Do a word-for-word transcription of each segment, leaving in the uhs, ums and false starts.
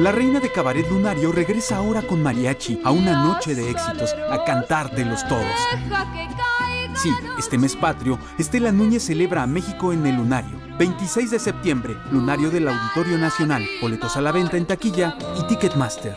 La reina de cabaret lunario regresa ahora con mariachi a una noche de éxitos, a cantártelos todos. Sí, este mes patrio, Estela Núñez celebra a México en el Lunario. veintiséis de septiembre, Lunario del Auditorio Nacional. Boletos a la venta en taquilla y Ticketmaster.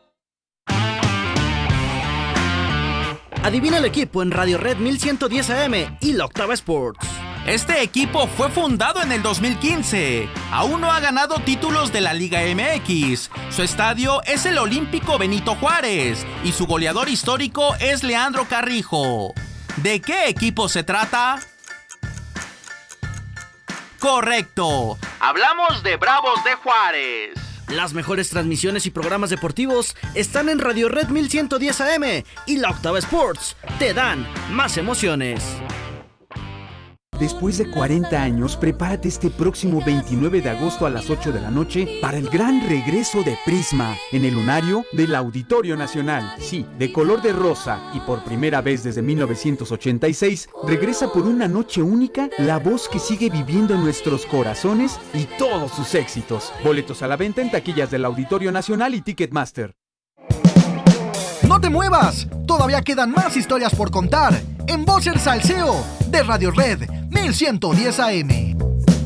Adivina el equipo en Radio Red mil ciento diez A M y la Octava Sports. Este equipo fue fundado en el dos mil quince. Aún no ha ganado títulos de la Liga M X. Su estadio es el Olímpico Benito Juárez y su goleador histórico es Leandro Carrijo. ¿De qué equipo se trata? Correcto. Hablamos de Bravos de Juárez. Las mejores transmisiones y programas deportivos están en Radio Red mil ciento diez A M y la Octava Sports. Te dan más emociones. Después de cuarenta años, prepárate este próximo veintinueve de agosto a las ocho de la noche para el gran regreso de Prisma en el Lunario del Auditorio Nacional. Sí, de color de rosa y por primera vez desde mil novecientos ochenta y seis, regresa por una noche única la voz que sigue viviendo en nuestros corazones y todos sus éxitos. Boletos a la venta en taquillas del Auditorio Nacional y Ticketmaster. ¡No te muevas! Todavía quedan más historias por contar en Voz el Salseo de Radio Red mil ciento diez A M.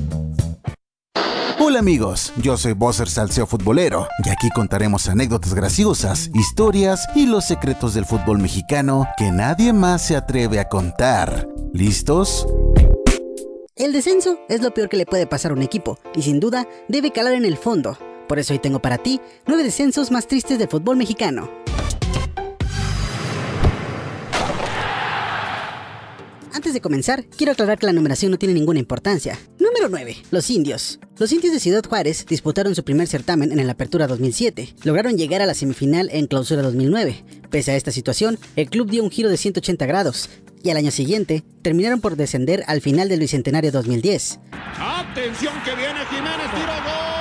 Hola amigos, yo soy Bosser Salseo Futbolero y aquí contaremos anécdotas graciosas, historias y los secretos del fútbol mexicano que nadie más se atreve a contar. ¿Listos? El descenso es lo peor que le puede pasar a un equipo y sin duda debe calar en el fondo. Por eso hoy tengo para ti nueve descensos más tristes del fútbol mexicano. Antes de comenzar, quiero aclarar que la numeración no tiene ninguna importancia. Número nueve. Los Indios. Los Indios de Ciudad Juárez disputaron su primer certamen en el Apertura dos mil siete. Lograron llegar a la semifinal en Clausura dos mil nueve. Pese a esta situación, el club dio un giro de ciento ochenta grados y al año siguiente terminaron por descender al final del Bicentenario dos mil diez. ¡Atención que viene Jiménez! ¡Tiro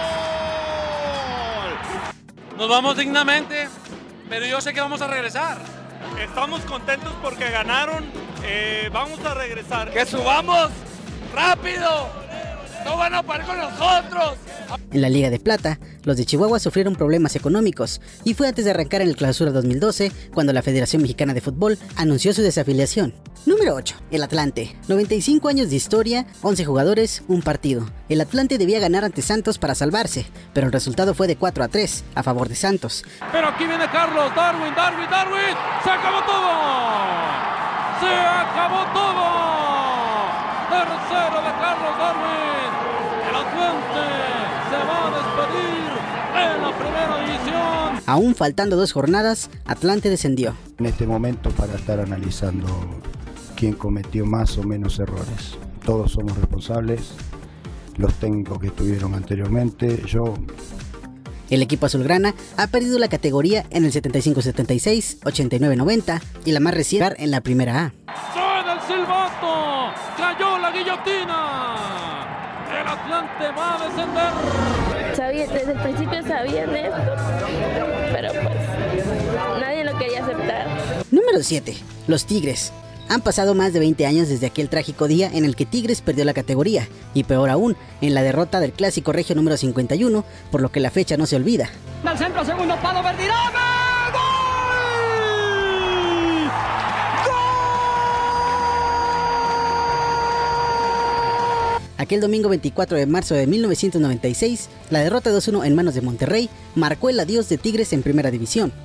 gol! Nos vamos dignamente, pero yo sé que vamos a regresar. Estamos contentos porque ganaron, eh, vamos a regresar. ¡Que subamos rápido! ¡No van a parar con nosotros! En la Liga de Plata, los de Chihuahua sufrieron problemas económicos y fue antes de arrancar en el Clausura dos mil doce cuando la Federación Mexicana de Fútbol anunció su desafiliación. Número ocho. El Atlante. noventa y cinco años de historia, once jugadores, un partido. El Atlante debía ganar ante Santos para salvarse, pero el resultado fue de cuatro a tres a favor de Santos. Pero aquí viene Carlos, Darwin, Darwin, Darwin. ¡Se acabó todo! ¡Se acabó todo! Tercero de Carlos Darwin. El Atlante se va a despedir en la primera división. Aún faltando dos jornadas, Atlante descendió. En este momento para estar analizando quién cometió más o menos errores. Todos somos responsables, los técnicos que estuvieron anteriormente, yo. El equipo azulgrana ha perdido la categoría en el setenta y cinco setenta y seis, ochenta y nueve noventa y la más reciente en la primera A. ¡Suena el silbato! ¡Cayó la guillotina! ¡El Atlante va a descender! Sabía, desde el principio sabían esto, pero pues nadie lo quería aceptar. Número siete. Los Tigres. Han pasado más de veinte años desde aquel trágico día en el que Tigres perdió la categoría, y peor aún, en la derrota del Clásico Regio número cincuenta y uno, por lo que la fecha no se olvida. Al centro, segundo palo, Verdirame. Aquel domingo veinticuatro de marzo de mil novecientos noventa y seis, la derrota dos uno en manos de Monterrey marcó el adiós de Tigres en Primera División.